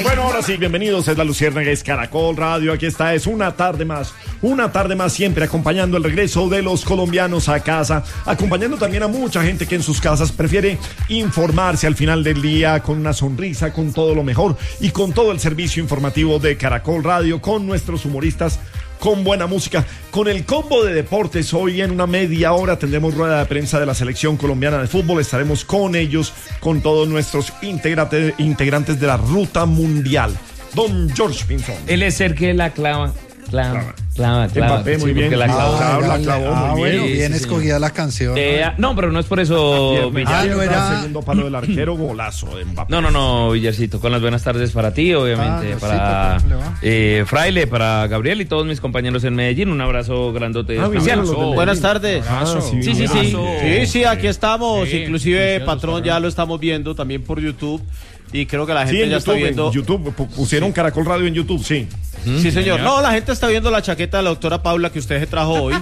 Bueno, ahora sí, bienvenidos, es La Luciérnaga, es Caracol Radio, aquí está, es una tarde más siempre acompañando el regreso de los colombianos a casa, acompañando también a mucha gente que en sus casas prefiere informarse al final del día con una sonrisa, con todo lo mejor y con todo el servicio informativo de Caracol Radio, con nuestros humoristas, con buena música, con el combo de deportes. Hoy en una media hora tendremos rueda de prensa de la selección colombiana de fútbol. Estaremos con ellos, con todos nuestros integrantes de la ruta mundial. Don George Pinzón. Él es el que la clava. Mbappé, muy bien. La clavó muy bien. Bueno, bien escogida la canción. No, pero no es por eso, Villar. No era segundo palo del arquero, golazo de Mbappé. No, Villarcito, con las buenas tardes para ti, obviamente, para Fraile, para Gabriel y todos mis compañeros en Medellín. Un abrazo grandote especial. Buenas tardes. Sí, aquí estamos. Inclusive, patrón, ya lo estamos viendo también por YouTube. Y creo que la gente ya está viendo. En YouTube pusieron Caracol Radio en YouTube, sí. Sí, señor. No, la gente está viendo la chaqueta de la doctora Paula que usted se trajo hoy.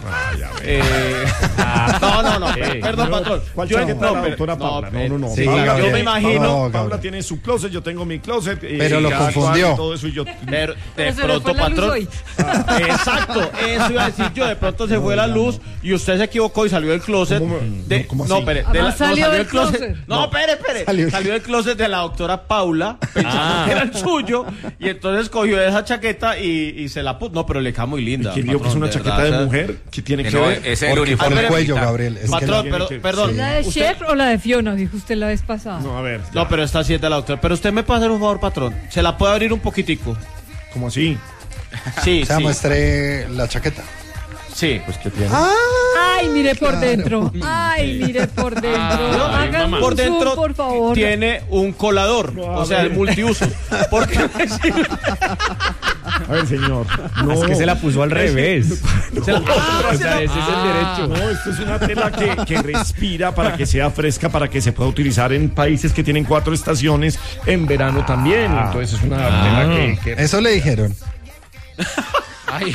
No. Perdón, patrón. ¿Cuál chaqueta de la doctora Paula? No. Sí, yo me imagino. Paula tiene su closet, yo tengo mi closet. Pero lo confundió. Todo eso y yo. Pero de pronto, patrón. Exacto, eso iba a decir yo. De pronto se fue la luz y usted se equivocó y salió del closet. ¿Cómo así? Salió del closet. No, espere. Salió del closet de la doctora Paula, pensando que era el suyo, y entonces cogió esa chaqueta y se la puso. No, pero le queda muy linda. ¿Quién dijo que es una chaqueta de mujer? ¿Qué tiene que ver? Es el uniforme del cuello, Gabriel. Patrón, perdón. ¿La de chef o la de Fiona? Dijo usted la vez pasada. No, a ver. No, pero esta sí es de la doctora. Pero usted me puede hacer un favor, patrón. ¿Se la puede abrir un poquitico? ¿Cómo así? Sí. Muestre la chaqueta. Sí. Pues ¿qué tiene? Ay, mire por dentro. Hagan por dentro, zoom, por favor. Tiene un colador, o sea, el multiuso. ¿Por qué? A ver, señor. No. Es que se la puso al revés. Ese es el derecho. No, esto es una tela que respira para que sea fresca, para que se pueda utilizar en países que tienen 4 estaciones, en verano también. Entonces es una tela que... Eso le dijeron. Ay.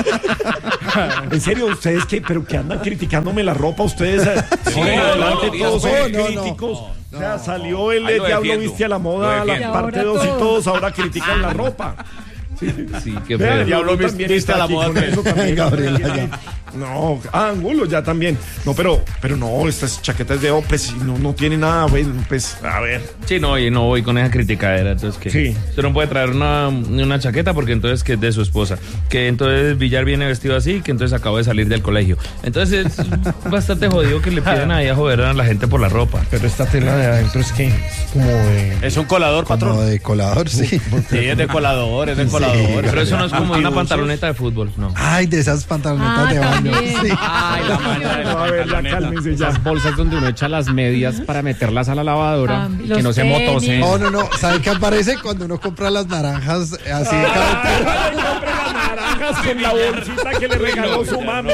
En serio, ustedes que andan criticándome la ropa, ustedes adelante todos son críticos. O sea, salió el Diablo Viste a la Moda, la parte 2 y todos ahora critican la ropa. Sí, qué feo. El Diablo Viste a la Moda. Gabriel, no, Angulo ya también. No, pero no, estas chaquetas de Opes no tiene nada, pues, a ver. Sí, no voy con esa criticadera, entonces que sí. Usted no puede traer una chaqueta porque entonces que es de su esposa, que entonces Villar viene vestido así, que entonces acabó de salir del colegio. Entonces es bastante jodido que le piden ahí a joder a la gente por la ropa. Pero esta tela de adentro es que como de... Es un colador, patrón. Como de colador, sí. Sí, es de colador, Pero eso no es como una pantaloneta de fútbol, no. Ay, de esas pantalonetas de baño. Sí. Ay, la manera. A ver, ya cálmense ya. Esas bolsas donde uno echa las medias para meterlas a la lavadora, que no se motosen. No. ¿Sabe qué aparece cuando uno compra las naranjas así de carretera? Compre las naranjas en la bolsita que le regaló su mami.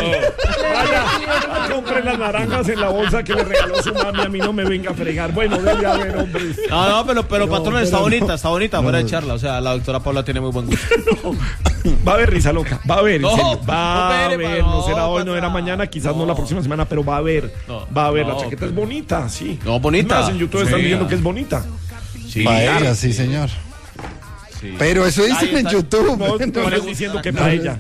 Vaya, compre las naranjas en la bolsa que le regaló su mami. A mí no me venga a fregar. Bueno, debe haber, hombre. No, pero patrón, está bonita, fuera de charla. O sea, la doctora Paula tiene muy buen gusto. Va a haber risa loca, va a haber, no será hoy, no era mañana, quizás no la próxima semana, pero va a haber, la chaqueta es bonita, sí. No, bonita. Más en YouTube están diciendo que es bonita. Sí, paella, sí, señor. Sí. Pero eso dicen en YouTube. No estoy diciendo que paella.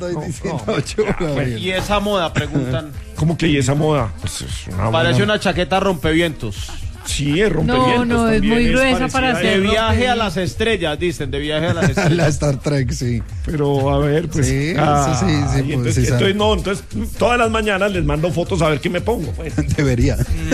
Y esa moda, preguntan. ¿Cómo que y esa moda? Pues es parece una chaqueta rompevientos. Sí, es rompevientos. No, es muy gruesa para hacer. De viaje a las estrellas, dicen, de viaje a las estrellas. La Star Trek, sí. Pero a ver, pues. Sí, sí. Entonces, todas las mañanas les mando fotos a ver qué me pongo. Pues. Debería.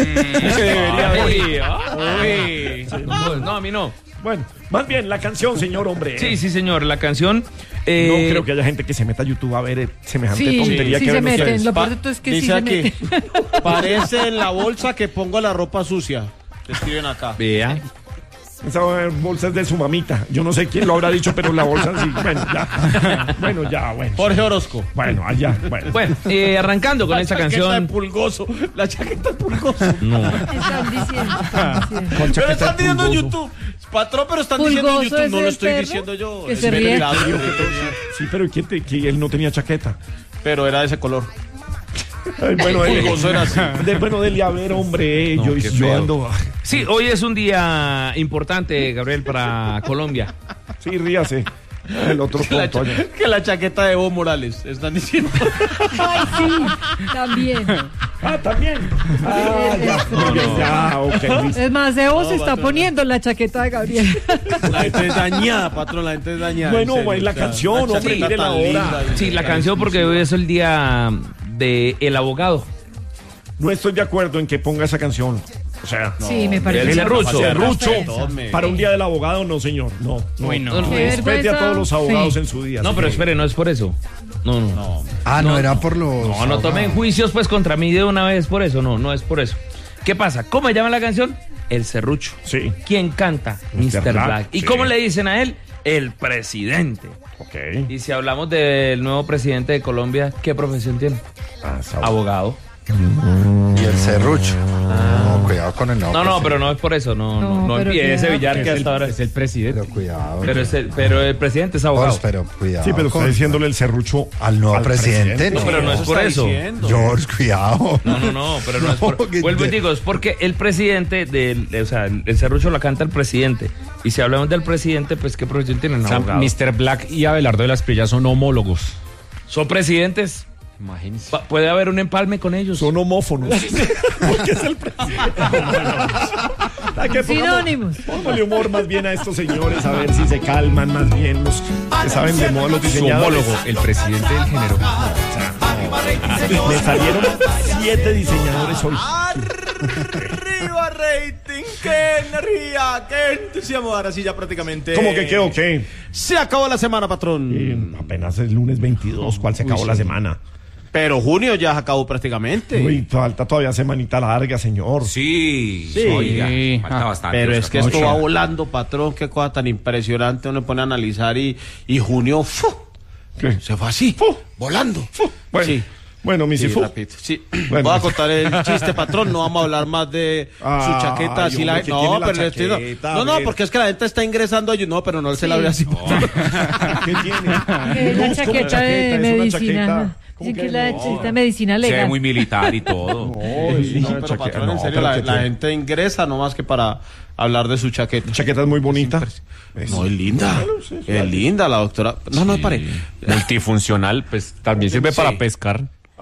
No, a mí no. Bueno, más bien la canción, señor hombre. Sí, señor, la canción. No creo que haya gente que se meta a YouTube a ver semejante tontería que se ven meten. ustedes. Lo peor de todo es que dice sí aquí, se meten. parece la bolsa que pongo la ropa sucia. Te escriben acá. Vea. Esa bolsa es de su mamita. Yo no sé quién lo habrá dicho, pero la bolsa sí. Bueno, ya. Jorge Orozco. Bueno, allá. Bueno, arrancando con esta canción. La chaqueta de Pulgoso. No. Están diciendo. Pero están diciendo en YouTube. Patrón, pero están diciendo en YouTube. No lo estoy perro diciendo yo. Que se ríe. Sí, pero que él no tenía chaqueta. Pero era de ese color. Bueno, dele a ver, hombre, yo ando. Sí, hoy es un día importante, Gabriel, para Colombia. Sí, ríase. El otro punto. Que la chaqueta de Evo Morales, están diciendo. Ay, sí, también. También. Ya, ok. Es más, Evo se está poniendo la chaqueta de Gabriel. La gente es dañada, patrón, la gente es dañada. Bueno, es la canción, hombre, mire la hora. Sí, la canción, porque hoy es el día de El Abogado. No estoy de acuerdo en que ponga esa canción. O sea, Sí, me parece. El Serrucho. Para un día del abogado, no, señor. No. Qué Respete a vergüenza. todos los abogados Sí. en su día. No, pero espere, no es por eso. No. No era por los... No tomen juicios pues contra mí de una vez por eso. No es por eso. ¿Qué pasa? ¿Cómo se llama la canción? El Serrucho. Sí. ¿Quién canta? Mr. Mr. Black. Black. ¿Y Sí. cómo le dicen a él? El presidente. Ok. Y si hablamos del nuevo presidente de Colombia, ¿qué profesión tiene? Abogado. Y el serrucho. No, cuidado con el nombre. No, pero no es por eso. No pero envíe ese cuidado. billar que hasta ahora Es el presidente. Pero cuidado. Pero el presidente es abogado. Pero cuidado. Sí, pero está con- diciéndole el serrucho al nuevo presidente. No, pero no es por eso. George, cuidado. No, pero no es por... que- Vuelvo y digo, es porque el presidente el serrucho lo canta el presidente. Y si hablamos del presidente, pues ¿qué profesión tienen? O sea, Abogado. Mr. Black y Abelardo de la Espriella son homólogos. Son presidentes. Imagínense. Puede haber un empalme con ellos. Son homófonos. Porque es el presidente. Sinónimos. Póngale humor más bien a estos señores, a ver si se calman más bien los que saben de moda, los Su diseñadores. homólogo, el presidente del género. Me salieron 7 diseñadores hoy. Arriba rating, qué energía, qué entusiasmo. Ahora sí ya prácticamente. ¿Cómo que qué o qué? Se acabó la semana, patrón. Apenas el lunes 22, ¿cuál se acabó la semana? Pero junio ya se acabó prácticamente. Uy, falta todavía semanita larga, señor. Sí, Sí. oiga, Sí. falta bastante. Pero es Oscar. que esto va volando, patrón. Qué cosa tan impresionante. Uno pone a analizar y junio ¡fu! ¿Qué? Se fue así, ¡Fu! volando. Bueno, Sí. bueno, mi Sí, Sifu. rapidito. Sí. Bueno. Voy a contar el chiste, patrón. No vamos a hablar más de su chaqueta. Ay, Así la... hombre, que No, tiene la pero le estoy- chaqueta, no, a no, ver. porque es que la gente está ingresando a No, pero no se la abre así. ¿Qué tiene? Que es la Luz como chaqueta de es una medicina. chaqueta. ¿Cómo Dicen que que es la no? chaqueta de medicina Se ve legal. muy militar y todo. No, es una No, pero chaqueta. patrón, en No, serio, pero ¿qué la tiene? gente ingresa no más que para hablar de su chaqueta. Chaqueta es muy bonita. No, es linda. Es linda la doctora. No, pare. Multifuncional, pues también sirve para pescar.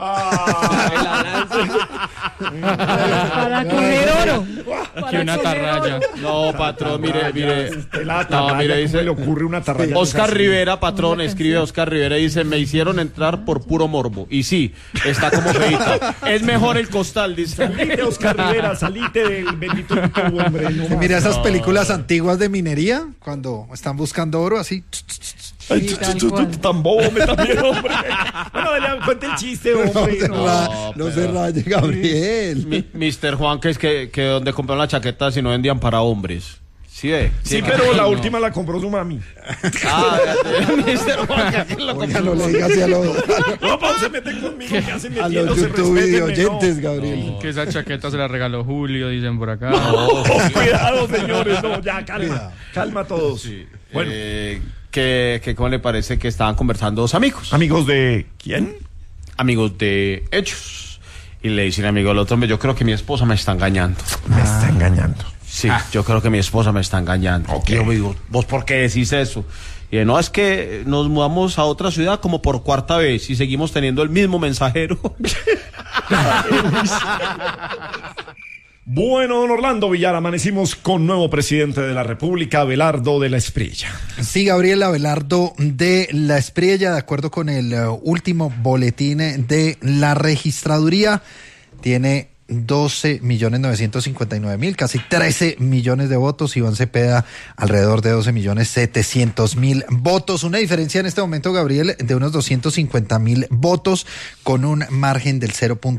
Para coger oro. Que una atarraya. No, patrón, mire. La No, mire, dice- le ocurre una atarraya. Oscar Rivera, patrón, escribe Oscar Rivera y dice, me hicieron entrar por puro morbo. Y sí, está como feita. Es mejor el costal, dice. Salite, Oscar Rivera, salite del bendito YouTube, hombre. No más. Mira esas películas antiguas de minería, cuando están buscando oro, así. Ay, Sí, tal cual. tan bobo me también, hombre. Bueno, cuente el chiste, hombre. No se raye, Gabriel. Mr. Juan, que es que donde compraron la chaqueta si no vendían para hombres. Sí, ve. Sí, pero la última la compró su mami. Ah, Mr. Juan, que aquí lo Oiga, compró. no le digas así a los No, Pau, se mete conmigo, que hacen YouTube metiéndose, video respétenme, oyentes, Gabriel. Que esa chaqueta se la regaló Julio, dicen por acá. No, cuidado, señores, no, ya, calma. Calma a todos. Bueno, Que ¿cómo le parece que estaban conversando dos amigos? amigos de ¿quién? Amigos de ellos. Y le dicen amigo al otro, hombre, yo creo que mi esposa me está engañando. Me está engañando. Sí, yo creo que mi esposa me está engañando. Ok. Y yo me digo, ¿vos por qué decís eso? Y no, es que nos mudamos a otra ciudad como por cuarta vez y seguimos teniendo el mismo mensajero. Bueno, don Orlando Villar, amanecimos con nuevo presidente de la República, Abelardo de la Espriella. Sí, Gabriel Abelardo de la Espriella, de acuerdo con el último boletín de la registraduría, tiene 12.959.000, casi 13 millones de votos. Iván Cepeda alrededor de 12.700.000 votos. Una diferencia en este momento, Gabriel, de unos 250.000 votos con un margen del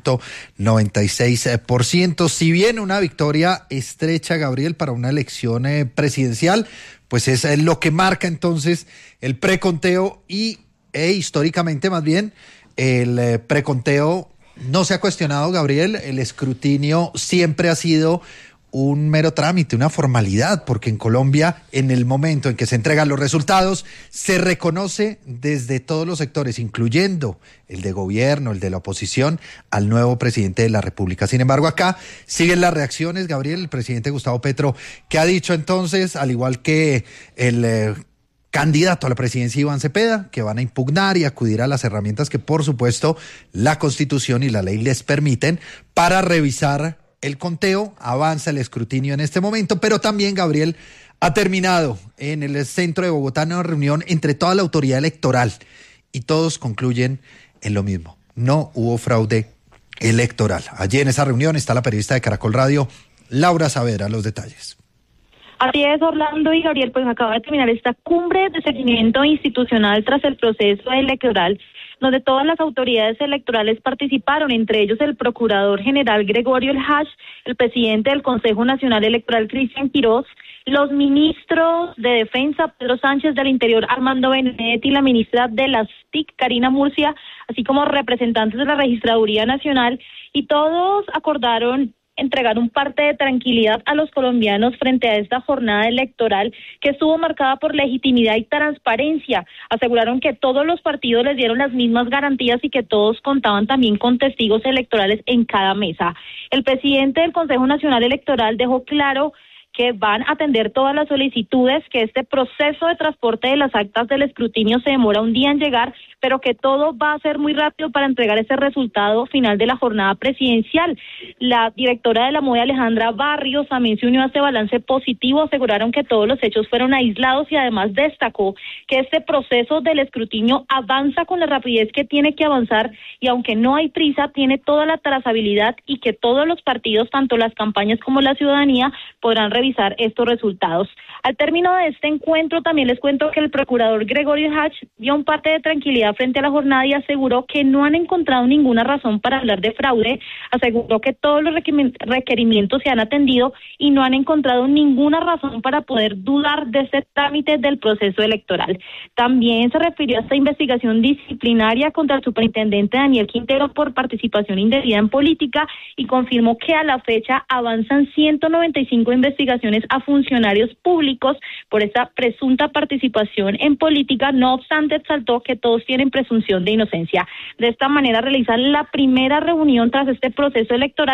0.96%. Si bien una victoria estrecha, Gabriel, para una elección presidencial, pues es lo que marca entonces el preconteo e históricamente más bien el preconteo no se ha cuestionado, Gabriel. El escrutinio siempre ha sido un mero trámite, una formalidad, porque en Colombia, en el momento en que se entregan los resultados, se reconoce desde todos los sectores, incluyendo el de gobierno, el de la oposición, al nuevo presidente de la República. Sin embargo, acá siguen las reacciones, Gabriel, el presidente Gustavo Petro, que ha dicho entonces, al igual que el candidato a la presidencia Iván Cepeda, que van a impugnar y acudir a las herramientas que, por supuesto, la Constitución y la ley les permiten para revisar el conteo. Avanza el escrutinio en este momento, pero también, Gabriel, ha terminado en el centro de Bogotá una reunión entre toda la autoridad electoral y todos concluyen en lo mismo. No hubo fraude electoral. Allí en esa reunión está la periodista de Caracol Radio, Laura Saavedra, los detalles. Así es, Orlando y Gabriel, pues acaba de terminar esta cumbre de seguimiento institucional tras el proceso electoral, donde todas las autoridades electorales participaron, entre ellos el Procurador General Gregorio El Hach, el presidente del Consejo Nacional Electoral Cristian Quiroz, los ministros de Defensa Pedro Sánchez, del Interior Armando Benedetti, la ministra de las TIC Karina Murcia, así como representantes de la Registraduría Nacional, y todos acordaron entregar un parte de tranquilidad a los colombianos frente a esta jornada electoral que estuvo marcada por legitimidad y transparencia. Aseguraron que todos los partidos les dieron las mismas garantías y que todos contaban también con testigos electorales en cada mesa. El presidente del Consejo Nacional Electoral dejó claro que van a atender todas las solicitudes, que este proceso de transporte de las actas del escrutinio se demora un día en llegar, pero que todo va a ser muy rápido para entregar ese resultado final de la jornada presidencial. La directora de la MOE, Alejandra Barrios, también se unió a este balance positivo. Aseguraron que todos los hechos fueron aislados y además destacó que este proceso del escrutinio avanza con la rapidez que tiene que avanzar y aunque no hay prisa, tiene toda la trazabilidad y que todos los partidos, tanto las campañas como la ciudadanía, podrán revisar estos resultados. Al término de este encuentro, también les cuento que el procurador Gregorio Hach dio un parte de tranquilidad frente a la jornada y aseguró que no han encontrado ninguna razón para hablar de fraude. Aseguró que todos los requerimientos se han atendido y no han encontrado ninguna razón para poder dudar de este trámite del proceso electoral. También se refirió a esta investigación disciplinaria contra el superintendente Daniel Quintero por participación indebida en política y confirmó que a la fecha avanzan 195 investigaciones a funcionarios públicos por esta presunta participación en política. No obstante, exaltó que todos tienen presunción de inocencia. De esta manera realizan la primera reunión tras este proceso electoral